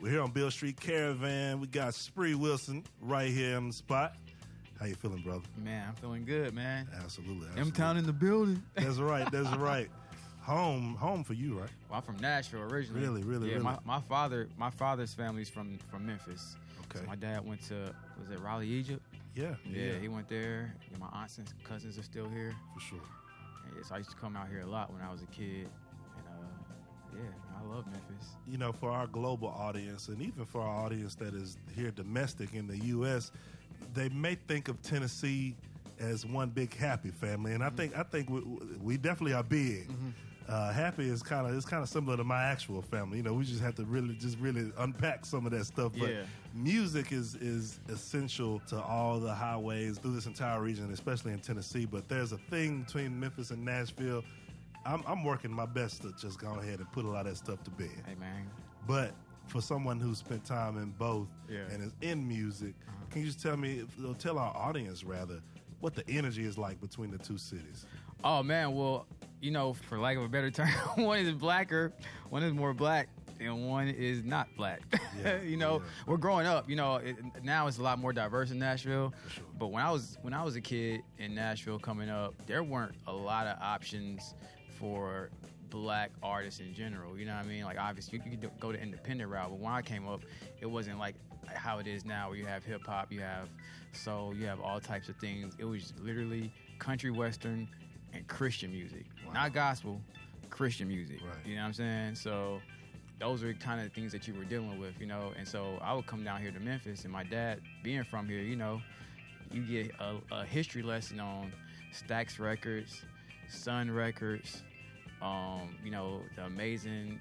We're here on Beale Street Caravan. We got Spree Wilson right here on the spot. How you feeling, brother? Man, I'm feeling good, man. Absolutely. M-Town in the building. That's right. Home for you, right? Well, I'm from Nashville originally. Really? Yeah, my father's family's from Memphis. Okay. So my dad went to, was it Raleigh, Egypt? Yeah. He went there. And my aunts and cousins are still here. For sure. And so I used to come out here a lot when I was a kid. And I love Memphis. You know, for our global audience, and even for our audience that is here domestic in the U.S., they may think of Tennessee as one big happy family, and I think we definitely are big. Happy is kind of similar to my actual family. You know, we just have to really unpack some of that stuff. But music is essential to all the highways through this entire region, especially in Tennessee. But there's a thing between Memphis and Nashville. I'm working my best to just go ahead and put a lot of that stuff to bed. Hey, man. But for someone who's spent time in both and is in music, can you just tell our audience rather, what the energy is like between the two cities? Oh, man, well, you know, for lack of a better term, one is blacker, one is more black, and one is not black. We're growing up. You know, now it's a lot more diverse in Nashville. For sure. But when I was a kid in Nashville coming up, there weren't a lot of options for black artists in general. You know what I mean? Like, obviously, you could go the independent route, but when I came up, it wasn't like how it is now, where you have hip hop, you have soul, you have all types of things. It was literally country, western, and Christian music. Wow. Not gospel, Christian music. Right. You know what I'm saying? So those are kind of the things that you were dealing with, you know. And so I would come down here to Memphis, and my dad, being from here, you know, you get a history lesson on Stax Records, Sun Records, you know, the amazing,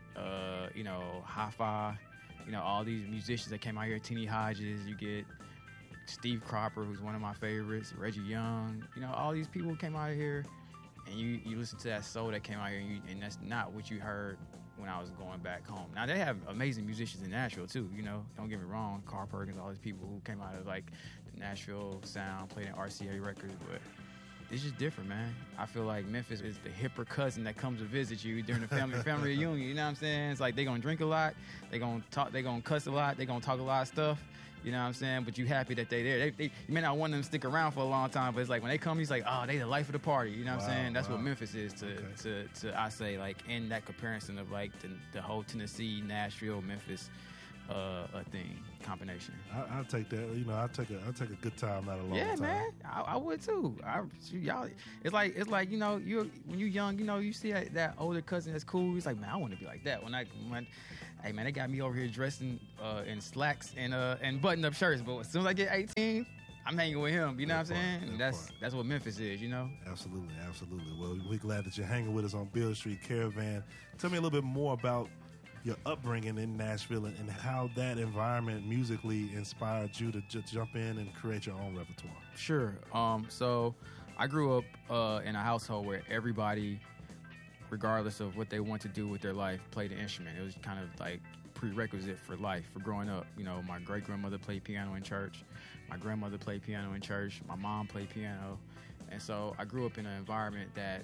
Hi-Fi, you know, all these musicians that came out here, Teeny Hodges, you get Steve Cropper, who's one of my favorites, Reggie Young, you know, all these people came out here, and you listen to that soul that came out here, and that's not what you heard when I was going back home. Now, they have amazing musicians in Nashville, too, you know, don't get me wrong, Carl Perkins, all these people who came out of, like, the Nashville sound, played in RCA Records, but it's just different, man. I feel like Memphis is the hipper cousin that comes to visit you during the family reunion. You know what I'm saying? It's like they gonna drink a lot, they gonna talk, they gonna cuss a lot, they gonna talk a lot of stuff. You know what I'm saying? But you happy that they there. You may not want them to stick around for a long time, but it's like when they come, he's like, oh, they the life of the party. You know what I'm saying? That's what Memphis is to I say, like, in that comparison of like the whole Tennessee, Nashville, Memphis thing combination. I'll take that. You know, I'll take a good time out of long time. Yeah, man, I would too. Y'all, it's like you know, when you young, you know, you see that older cousin that's cool. He's like, man, I want to be like that. Hey man, they got me over here dressed in slacks and button up shirts, but as soon as I get 18, I'm hanging with him. You know what I'm saying? That's what Memphis is. You know? Absolutely. Well, we're glad that you're hanging with us on Beale Street Caravan. Tell me a little bit more about your upbringing in Nashville and how that environment musically inspired you to just jump in and create your own repertoire. Sure. So I grew up in a household where everybody, regardless of what they want to do with their life, played an instrument. It was kind of like prerequisite for life, for growing up. You know, my great-grandmother played piano in church. My grandmother played piano in church. My mom played piano. And so I grew up in an environment that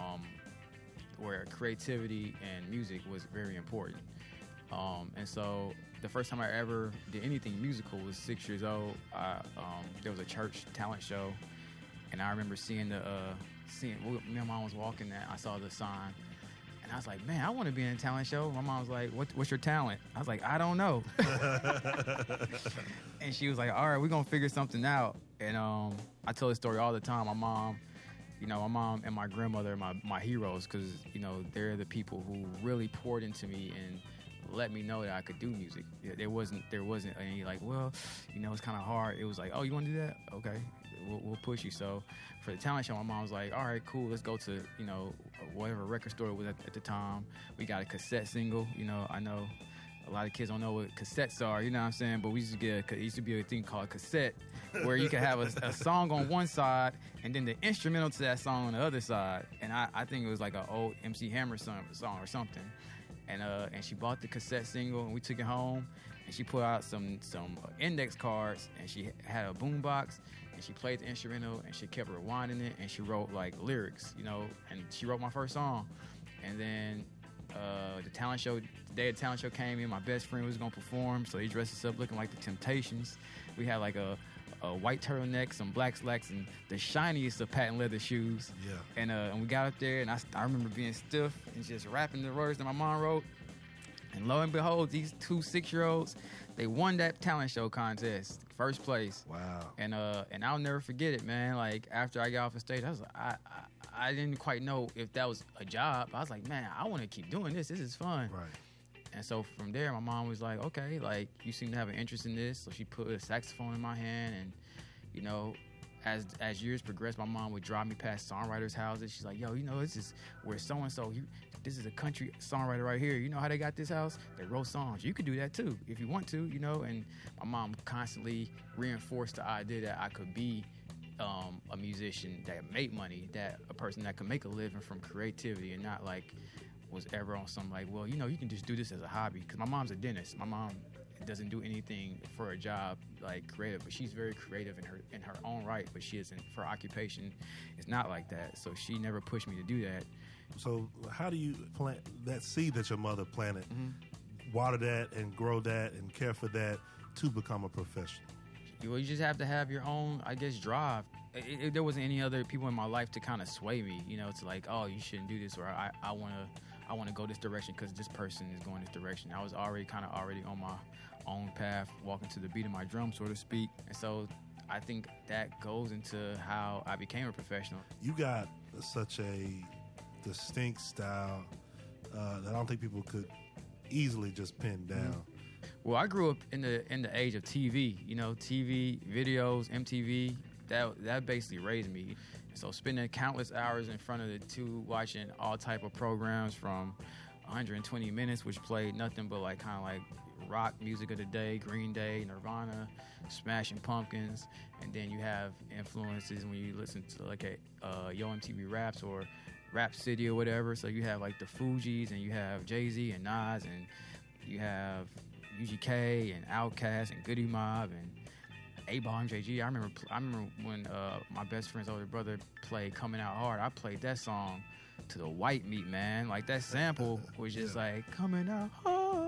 where creativity and music was very important. And so the first time I ever did anything musical was 6 years old. There was a church talent show, and I remember seeing me and Mom was walking there. I saw the sign, and I was like, man, I want to be in a talent show. My mom was like, what's your talent? I was like, I don't know. And she was like, all right, we're going to figure something out. And I tell this story all the time. My mom and my grandmother are my heroes, because, you know, they're the people who really poured into me and let me know that I could do music. There wasn't any like, well, you know, it's kind of hard. It was like, oh, you want to do that? Okay, we'll push you. So for the talent show, my mom was like, all right, cool, let's go to, you know, whatever record store it was at the time. We got a cassette single. You know, I know a lot of kids don't know what cassettes are, you know what I'm saying? But we used to it used to be a thing called cassette, where you could have a song on one side and then the instrumental to that song on the other side. And I think it was like an old MC Hammer song or something. And she bought the cassette single, and we took it home, and she put out some index cards, and she had a boombox, and she played the instrumental, and she kept rewinding it, and she wrote like lyrics, you know, and she wrote my first song. And then the talent show the day of the talent show came in, my best friend was gonna perform, so he dressed us up looking like the Temptations. We had like a white turtleneck, some black slacks, and the shiniest of patent leather shoes. Yeah. And we got up there, and I remember being stiff and just rapping the words that my mom wrote. And lo and behold, these 2 6-year-olds, they won that talent show contest, first place. Wow. And I'll never forget it, man. Like after I got off the stage, I was like, I didn't quite know if that was a job. I was like, man, I want to keep doing this. This is fun. Right. And so from there, my mom was like, okay, like, you seem to have an interest in this. So she put a saxophone in my hand. And, you know, as years progressed, my mom would drive me past songwriters' houses. She's like, yo, you know, this is where so-and-so, this is a country songwriter right here. You know how they got this house? They wrote songs. You could do that, too, if you want to, you know. And my mom constantly reinforced the idea that I could be a musician that made money, that a person that could make a living from creativity and not, like, was ever on some like, well, you know, you can just do this as a hobby. Because my mom's a dentist. My mom doesn't do anything for a job like creative, but she's very creative in her own right. But she isn't for occupation. It's not like that. So she never pushed me to do that. So how do you plant that seed that your mother planted, water that and grow that and care for that to become a professional? Well, you just have to have your own, I guess, drive. There wasn't any other people in my life to kind of sway me, you know, to like, oh, you shouldn't do this, or I want to go this direction because this person is going this direction. I was already on my own path, walking to the beat of my drum, so to speak. And so I think that goes into how I became a professional. You got such a distinct style that I don't think people could easily just pin down. Well, I grew up in the age of TV, you know, TV, videos, MTV. That basically raised me. So spending countless hours in front of the tube watching all type of programs from 120 Minutes, which played nothing but like kind of like rock music of the day, Green Day, Nirvana, Smashing Pumpkins, and then you have influences when you listen to like Yo MTV Raps or Rap City or whatever. So you have like the Fugees, and you have Jay-Z and Nas, and you have UGK and Outkast and Goody Mob and 8Ball MJG. I remember when my best friend's older brother played Coming Out Hard. I played that song to the white meat, man. Like that sample was just like coming out hard.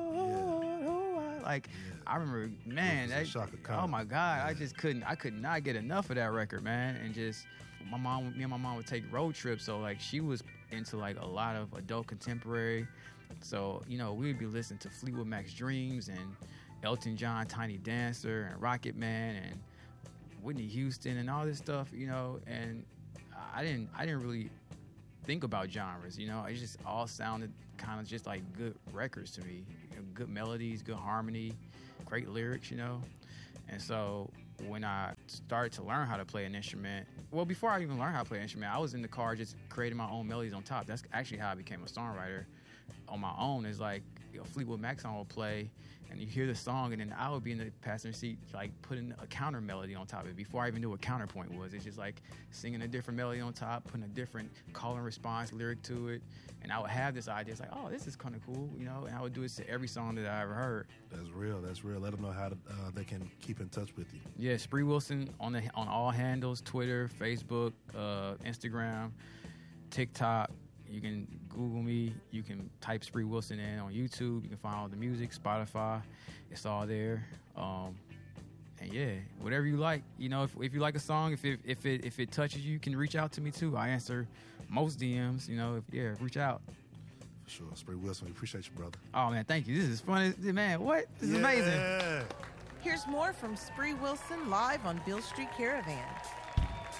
Like I remember, man, that Chaka Khan. Oh my God, I could not get enough of that record, man. And just me and my mom would take road trips, so like she was into like a lot of adult contemporary. So, you know, we would be listening to Fleetwood Mac's Dreams and Elton John, Tiny Dancer, and Rocket Man, and Whitney Houston, and all this stuff, you know. And I didn't really think about genres, you know. It just all sounded kind of just like good records to me. You know, good melodies, good harmony, great lyrics, you know. And so when I started to learn how to play an instrument, well, before I even learned how to play an instrument, I was in the car just creating my own melodies on top. That's actually how I became a songwriter on my own. Is like, you know, Fleetwood Mac song will play, and you hear the song, and then I would be in the passenger seat, like putting a counter melody on top of it before I even knew what counterpoint was. It's just like singing a different melody on top, putting a different call and response lyric to it, and I would have this idea. It's like, oh, this is kind of cool, you know, and I would do it to every song that I ever heard. That's real. Let them know how they can keep in touch with you. Yeah, Spree Wilson on all handles: Twitter, Facebook, Instagram, TikTok. You can Google me. You can type Spree Wilson in on YouTube. You can find all the music, Spotify. It's all there. And yeah, whatever you like. You know, if you like a song, if it touches you, you can reach out to me too. I answer most DMs. You know, reach out. For sure, Spree Wilson. We appreciate you, brother. Oh man, thank you. This is fun, man. What? This is amazing. Here's more from Spree Wilson live on Beale Street Caravan.